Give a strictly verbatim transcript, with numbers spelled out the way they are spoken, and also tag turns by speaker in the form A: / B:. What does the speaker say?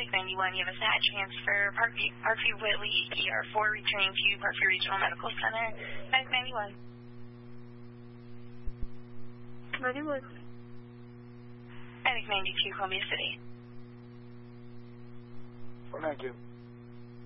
A: Medic ninety-one, you have a S A T transfer, Parkview, Parkview Whitley, E R four, returning to Parkview Regional Medical Center. Medic ninety-one.
B: ninety-one.
A: Medic ninety-two, Columbia City.
C: four nine two.